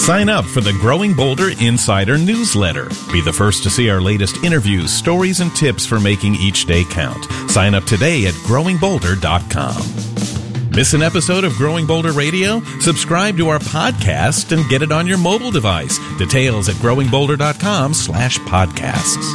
Sign up for the Growing Boulder Insider newsletter. Be the first to see our latest interviews, stories, and tips for making each day count. Sign up today at growingboulder.com. Miss an episode of Growing Boulder Radio? Subscribe to our podcast and get it on your mobile device. Details at growingboulder.com/podcasts.